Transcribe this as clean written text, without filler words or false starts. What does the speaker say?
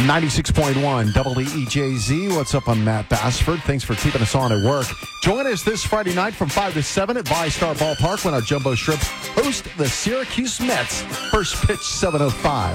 96.1 WEJZ. What's up? I'm Matt Bassford. Thanks for keeping us on at work. Join us this Friday night from 5 to 7 at VyStar Ballpark when our Jumbo Shrimps host the Syracuse Mets. First pitch 7:05.